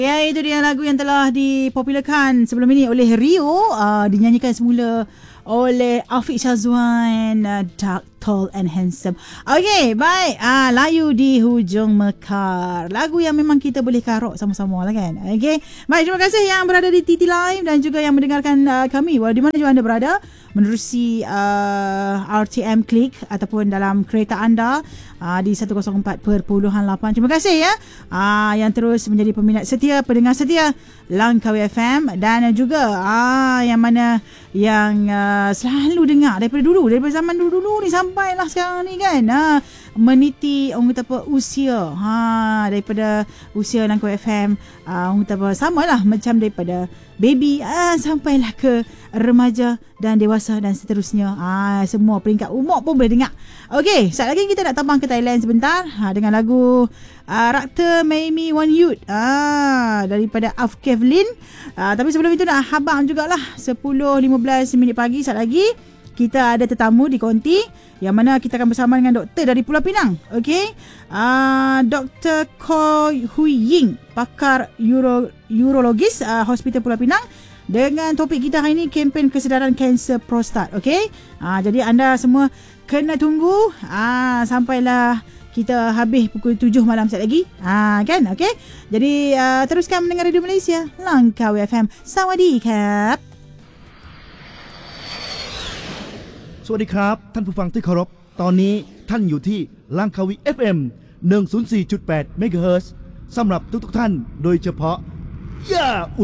Ya, itu dia lagu yang telah dipopularkan sebelum ini oleh Rio, dinyanyikan semula oleh Afiq Syazwan, Dark, Tall and Handsome. Okey, baik. Layu di Hujung Mekar. Lagu yang memang kita boleh karok sama-sama lah kan. Okey. Baik, terima kasih yang berada di TT Live dan juga yang mendengarkan kami di mana juga anda berada menerusi RTM Click ataupun dalam kereta anda di 104.8. Terima kasih ya yang terus menjadi peminat setia, pendengar setia Langkawi FM, dan juga yang mana yang selalu dengar daripada dulu, daripada zaman dulu ni sampailah sekarang ni kan, meniti orang kata apa usia daripada usia Langkawi FM, orang kata apa samalah macam daripada baby sampailah ke remaja dan dewasa dan seterusnya. Semua peringkat umur pun boleh dengar. Okey, sekejap lagi kita nak terbang ke Thailand sebentar dengan lagu Rakta Maybe One Youth daripada Af Kevlin. Tapi sebelum itu nak habang jugalah 10.15 minit pagi. Sekejap lagi kita ada tetamu di Konti yang mana kita akan bersama dengan doktor dari Pulau Pinang. Okey, Dr. Ko Hui Ying, pakar urologis Hospital Pulau Pinang, dengan topik kita hari ini, kempen kesedaran kanser prostat. Okey, jadi anda semua kena tunggu sampailah kita habis pukul 7 malam sekejap lagi. Kan? Okey. Jadi teruskan mendengar Radio Malaysia Langkawi FM. Sawadee-kap. สวัสดีครับท่านผู้ฟังที่เคารพตอนนี้ท่านอยู่ที่ลังคาวี FM 104.8 เมกะเฮิรตซ์สำหรับทุกๆท่านโดยเฉพาะ